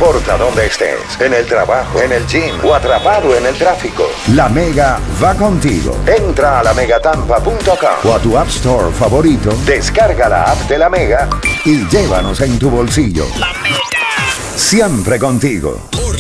importa dónde estés, en el trabajo, en el gym o atrapado en el tráfico, La Mega va contigo. entra a lamegatampa.com O a tu App Store favorito descarga la app de La Mega. y llévanos en tu bolsillo. Siempre contigo.